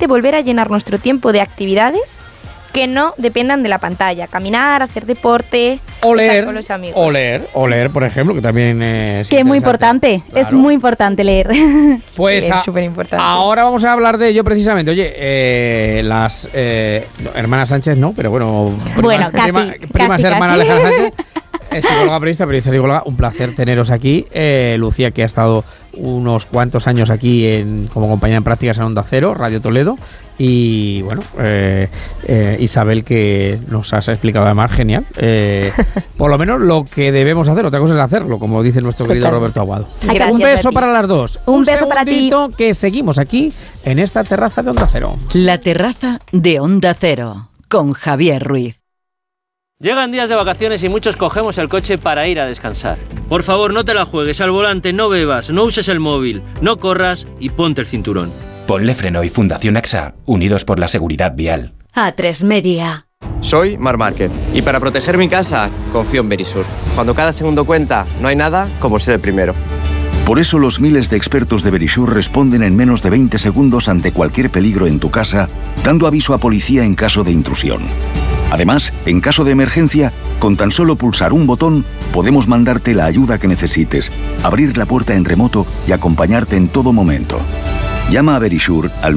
permite volver a llenar nuestro tiempo de actividades que no dependan de la pantalla. Caminar, hacer deporte, estar con los amigos. O leer, por ejemplo, que también es que es muy importante, claro. Es muy importante leer. Pues sí, es súper importante. Ahora vamos a hablar de ello precisamente. Oye, las hermanas Sánchez, ¿no? Pero bueno, primas hermanas Alejandra Sánchez. Psicóloga, periodista psicóloga, un placer teneros aquí. Lucía, que ha estado unos cuantos años aquí como compañera en prácticas en Onda Cero, Radio Toledo. Y bueno, Isabel, que nos has explicado además genial. Por lo menos lo que debemos hacer, otra cosa es hacerlo, como dice nuestro querido Roberto Aguado. Gracias, un beso para las dos. Un beso para ti. Que seguimos aquí en esta terraza de Onda Cero. La terraza de Onda Cero, con Javier Ruiz. Llegan días de vacaciones y muchos cogemos el coche para ir a descansar. Por favor, no te la juegues al volante, no bebas, no uses el móvil, no corras y ponte el cinturón. Ponle Freno y Fundación AXA, unidos por la seguridad vial. A3 Media. Soy Marc Márquez y para proteger mi casa confío en Verisur. Cuando cada segundo cuenta, no hay nada como ser el primero. Por eso los miles de expertos de Verisur responden en menos de 20 segundos ante cualquier peligro en tu casa, dando aviso a policía en caso de intrusión. Además, en caso de emergencia, con tan solo pulsar un botón, podemos mandarte la ayuda que necesites, abrir la puerta en remoto y acompañarte en todo momento. Llama a Verisur al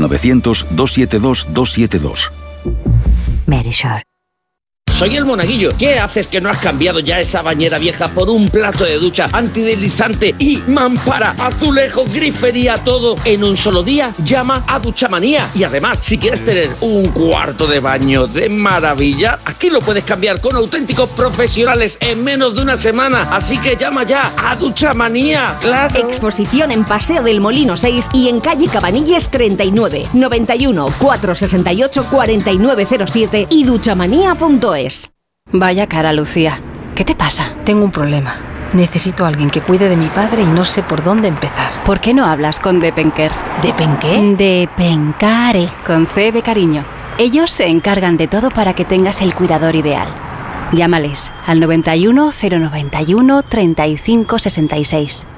900-272-272. Verisur. Soy el Monaguillo. ¿Qué haces que no has cambiado ya esa bañera vieja por un plato de ducha antideslizante y mampara, azulejo, grifería, todo en un solo día? Llama a Duchamanía. Y además, si quieres tener un cuarto de baño de maravilla, aquí lo puedes cambiar con auténticos profesionales en menos de una semana. Así que llama ya a Duchamanía. ¡Claro! Exposición en Paseo del Molino 6 y en calle Cabanilles 39, 91 468 4907 y duchamanía.es. Vaya cara, Lucía. ¿Qué te pasa? Tengo un problema. Necesito a alguien que cuide de mi padre y no sé por dónde empezar. ¿Por qué no hablas con Depenker? ¿Depenqué? Depencare, con C de cariño. Ellos se encargan de todo para que tengas el cuidador ideal. Llámales al 91 091 35 66.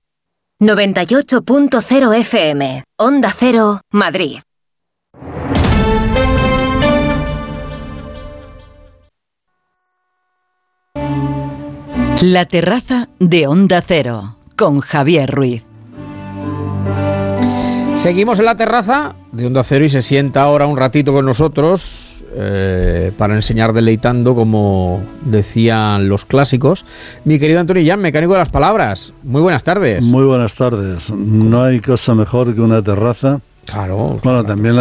98.0 FM, Onda Cero, Madrid. La terraza de Onda Cero, con Javier Ruiz. Seguimos en la terraza de Onda Cero y se sienta ahora un ratito con nosotros para enseñar deleitando, como decían los clásicos, mi querido Antonio Jan, mecánico de las palabras. Muy buenas tardes. Muy buenas tardes. No hay cosa mejor que una terraza. Claro. Bueno, también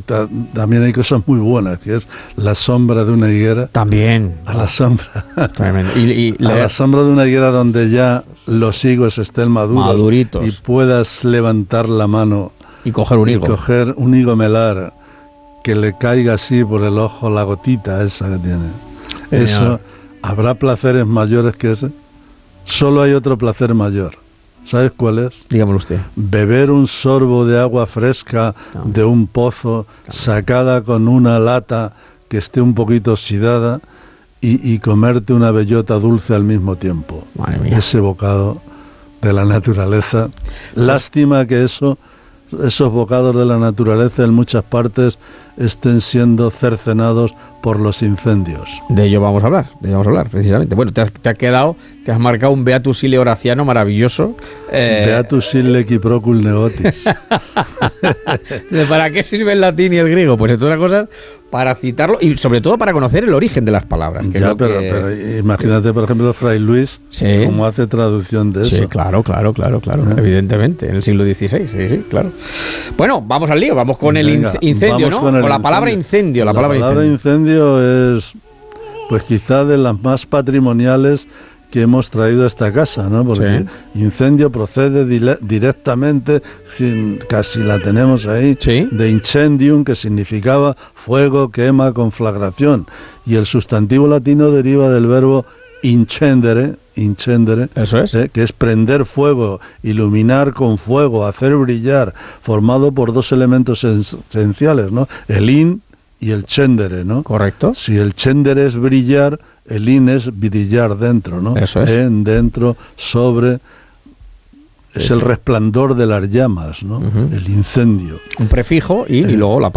hay cosas muy buenas, que es la sombra de una higuera. También. A la sombra. Tremendo. A la sombra de una higuera donde ya los higos estén maduritos. Y puedas levantar la mano. Y coger un higo. Coger un higo melar, que le caiga así por el ojo la gotita esa que tiene. Eso, ¿habrá placeres mayores que ese? Solo hay otro placer mayor. ¿Sabes cuál es? Dígamelo usted. Beber un sorbo de agua fresca de un pozo, sacada con una lata que esté un poquito oxidada, y comerte una bellota dulce al mismo tiempo. Madre mía. Ese bocado de la naturaleza. Lástima que esos bocados de la naturaleza en muchas partes estén siendo cercenados por los incendios. De ello vamos a hablar precisamente. Bueno, te has marcado un Beatus Ille Horaciano maravilloso. Beatus Ille Quiprocul Neotis. ¿Para qué sirve el latín y el griego? Pues entre otras cosas, para citarlo y sobre todo para conocer el origen de las palabras. Pero imagínate, por ejemplo, Fray Luis, cómo hace traducción de eso. Sí, claro, evidentemente, en el siglo XVI, sí, claro. Bueno, vamos al lío, vamos con el incendio, ¿no? Con la palabra incendio. La palabra incendio es, pues quizá de las más patrimoniales que hemos traído a esta casa, ¿no? Porque incendio procede directamente, casi la tenemos ahí, de incendium, que significaba fuego, quema, conflagración. Y el sustantivo latino deriva del verbo incendere, eso es, que es prender fuego, iluminar con fuego, hacer brillar, formado por dos elementos esenciales, ¿no? El in y el cendere, ¿no? Correcto. Si el cendere es brillar, el in es brillar dentro, ¿no? Eso es. Dentro, sobre, es el resplandor de las llamas, ¿no? El incendio. Un prefijo y luego la